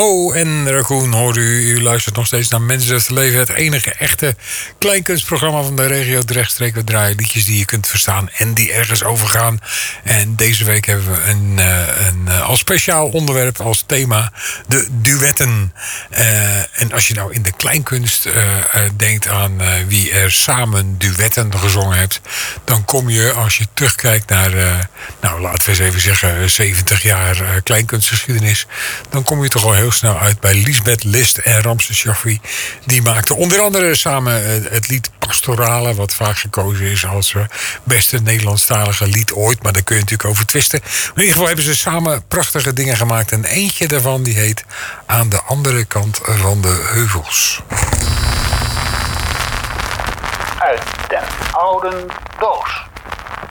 Ho en Raccoon hoort u. U luistert nog steeds naar Mensen het Leven. Het enige echte kleinkunstprogramma van de regio Drechtstreek. We draaien liedjes die je kunt verstaan en die ergens overgaan. En deze week hebben we een als speciaal onderwerp, als thema, de duetten. En als je nou in de kleinkunst denkt aan wie er samen duetten gezongen heeft, dan kom je, als je terugkijkt naar, nou laten we eens even zeggen, 70 jaar kleinkunstgeschiedenis, dan kom je toch al heel snel uit bij Lisbeth List en Ramses Shaffi. Die maakten onder andere samen het lied Pastorale, wat vaak gekozen is als beste Nederlandstalige lied ooit, maar daar kun je natuurlijk over twisten. Maar in ieder geval hebben ze samen prachtige dingen gemaakt en eentje daarvan die heet Aan de andere kant van de heuvels. Uit den oude doos.